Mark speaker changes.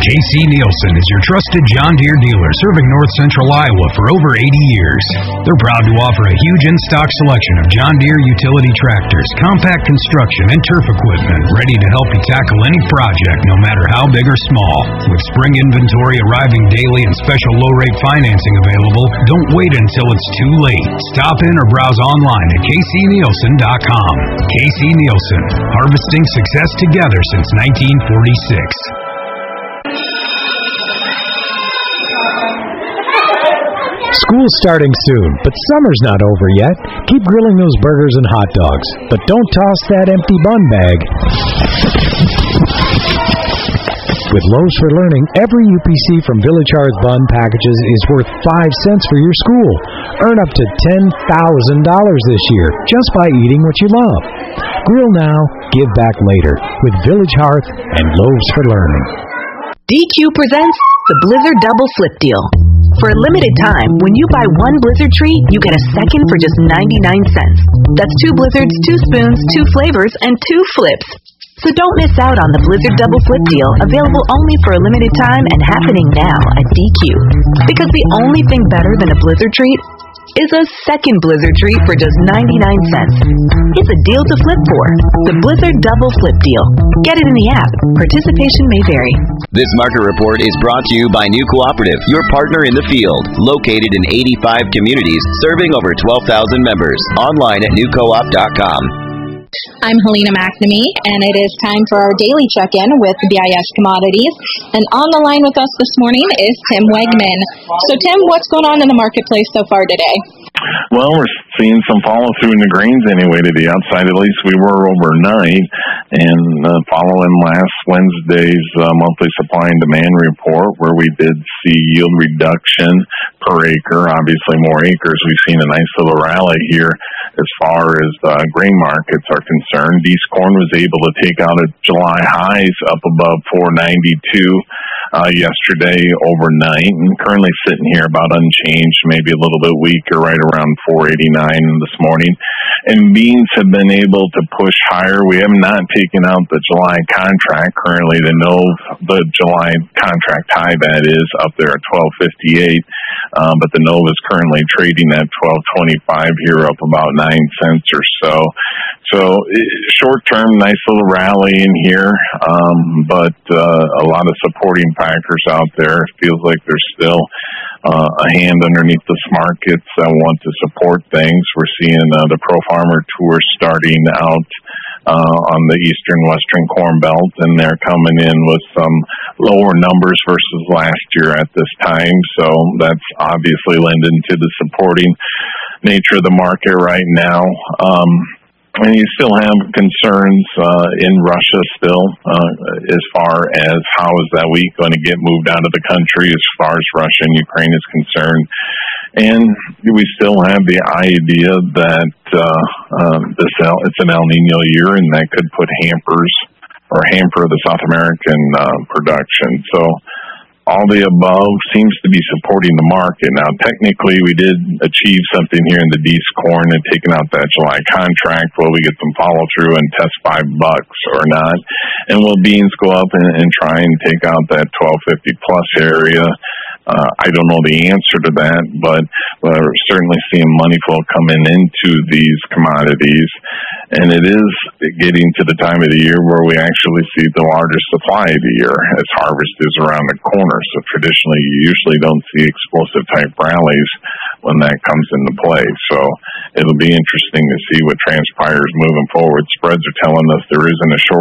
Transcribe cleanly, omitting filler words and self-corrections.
Speaker 1: KC Nielsen is your trusted John Deere dealer serving north central Iowa for over 80 years. They're proud to offer a huge in-stock selection of John Deere utility tractors, compact construction, and turf equipment ready to help you tackle any project, no matter how big or small. With spring inventory arriving daily and special low-rate financing available, don't wait until it's too late. Stop in or browse online at kcnielsen.com. KC Nielsen, harvesting success together since 1946.
Speaker 2: School's starting soon, but summer's not over yet. Keep grilling those burgers and hot dogs, but don't toss that empty bun bag. With Loaves for Learning, every UPC from Village Hearth Bun packages is worth 5 cents for your school. Earn up to $10,000 this year just by eating what you love. Grill now, give back later with Village Hearth and Loaves for Learning.
Speaker 3: DQ presents the Blizzard Double Flip Deal. For a limited time, when you buy one Blizzard treat, you get a second for just 99 cents. That's 2 Blizzards, 2 spoons, 2 flavors, and 2 flips. So don't miss out on the Blizzard Double Flip Deal, available only for a limited time and happening now at DQ. Because the only thing better than a Blizzard treat is a second Blizzard treat for just 99 cents. It's a deal to flip for. The Blizzard Double Flip Deal. Get it in the app. Participation may vary.
Speaker 4: This market report is brought to you by New Cooperative, your partner in the field. Located in 85 communities, serving over 12,000 members. Online at newcoop.com.
Speaker 5: I'm Helena McNamee, and it is time for our daily check-in with BIS Commodities. And on the line with us this morning is Tim Wegman. So, Tim, what's going on in the marketplace so far today?
Speaker 6: Well, we're seeing some follow-through in the grains anyway to the outside. At least we were overnight. And following last Wednesday's monthly supply and demand report, where we did see yield reduction per acre, obviously more acres, we've seen a nice little rally here as far as grain markets are concerned. East corn was able to take out its July highs up above 492 yesterday overnight, and currently sitting here about unchanged, maybe a little bit weaker, right around 489 this morning. And beans have been able to push higher. We have not taken out the July contract. Currently, the July contract high, that is, up there at 1258. But the Nova is currently trading at 1225 here, up about 9 cents or so. So short term, nice little rally in here, but a lot of supporting factors out there. It feels like there's still a hand underneath this markets that want to support things. We're seeing the Pro Farmer Tour starting out on the eastern western corn belt, and they're coming in with some lower numbers versus last year at this time. So that's obviously lending to the supporting nature of the market right now. And you still have concerns in Russia still as far as how is that wheat going to get moved out of the country as far as Russia and Ukraine is concerned. And we still have the idea that it's an El Nino year, and that could put hamper the South American production. So all the above seems to be supporting the market. Now, technically, we did achieve something here in the East corn and taking out that July contract. Will we get some follow-through and test $5 or not? And will beans go up and try and take out that 1250-plus area? I don't know the answer to that, but we're certainly seeing money flow coming into these commodities. And it is getting to the time of the year where we actually see the largest supply of the year as harvest is around the corner. So traditionally, you usually don't see explosive type rallies when that comes into play. So it'll be interesting to see what transpires moving forward. Spreads are telling us there isn't a short